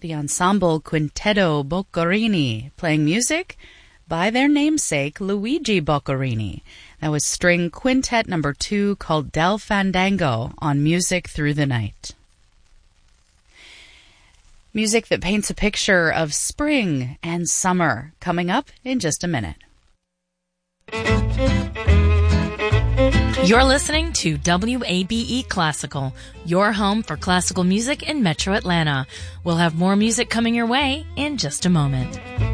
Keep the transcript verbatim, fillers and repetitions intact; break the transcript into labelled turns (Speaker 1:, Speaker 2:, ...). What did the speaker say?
Speaker 1: the ensemble Quintetto Boccherini, playing music by their namesake Luigi Boccherini. That was string quintet number two called Del Fandango on Music Through the Night. Music that paints a picture of spring and summer, coming up in just a minute.
Speaker 2: You're listening to W A B E Classical, your home for classical music in Metro Atlanta. We'll have more music coming your way in just a moment.